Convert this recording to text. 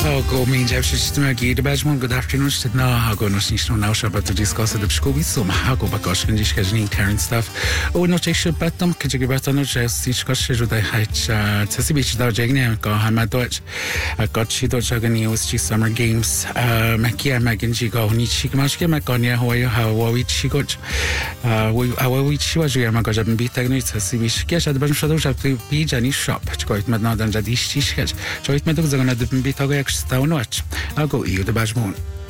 Go mean Jeffrey Bajmon, good afternoon. No, I'll go no snitch no now, but to discuss the school with some Hago Bagosh and discussing current stuff. Oh, no, take shit, but could you give us no just stitch caution with the height Tessibich Dajagna, go Hama Dodge. I got Chido Jagani with Summer Games, Makia Maginji go, Nichimashka Magonia, how we chigot. We chiwas Yamagoja and beat Tessibich, Gash at the bunch of the beach and shop, Choit Madnod and Jadish Tish, Choit Meadows are going to be Togax Stone Watch. I'll go you the Bajmoon.